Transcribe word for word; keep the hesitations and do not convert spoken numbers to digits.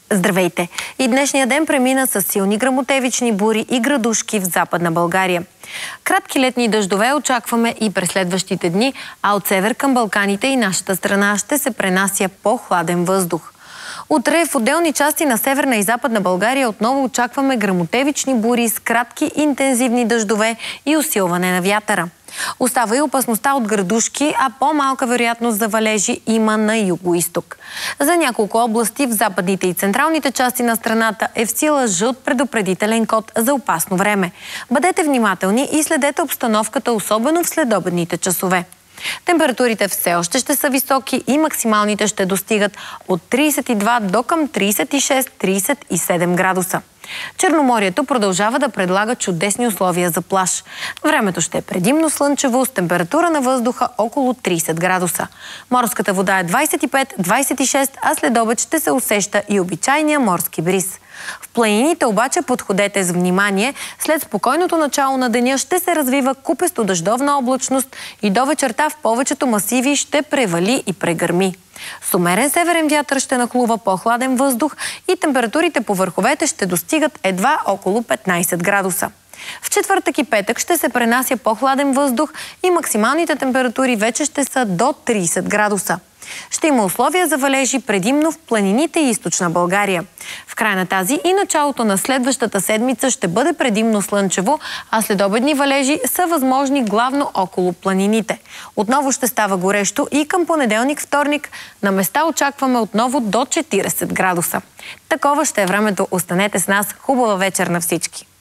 Здравейте! И днешния ден премина с силни гръмотевични бури и градушки в Западна България. Кратки летни дъждове очакваме и през следващите дни, а от север към Балканите и нашата страна ще се пренася по-хладен въздух. Утре в отделни части на Северна и Западна България отново очакваме гръмотевични бури с кратки интензивни дъждове и усилване на вятъра. Остава и опасността от градушки, а по-малка вероятност за валежи има на югоизток. За няколко области в западните и централните части на страната е в сила жълт предупредителен код за опасно време. Бъдете внимателни и следете обстановката, особено в следобедните часове. Температурите все още ще са високи и максималните ще достигат от тридесет и два до към тридесет и шест - тридесет и седем градуса. Черноморието продължава да предлага чудесни условия за плаж. Времето ще е предимно слънчево с температура на въздуха около тридесет градуса. Морската вода е двадесет и пет - двадесет и шест, а след обед ще се усеща и обичайния морски бриз. В планините обаче подходете с внимание. След спокойното начало на деня ще се развива купесто дъждовна облачност и до вечерта в повечето масиви ще превали и прегърми. С умерен северен вятър ще нахлува по-хладен въздух и температурите по върховете ще достигат едва около петнадесет градуса. В четвъртък и петък ще се пренася по-хладен въздух и максималните температури вече ще са до тридесет градуса. Ще има условия за валежи предимно в планините и източна България. В края на тази и началото на следващата седмица ще бъде предимно слънчево, а следобедни валежи са възможни главно около планините. Отново ще става горещо и към понеделник-вторник на места очакваме отново до четиридесет градуса. Такова ще е времето. Останете с нас. Хубава вечер на всички!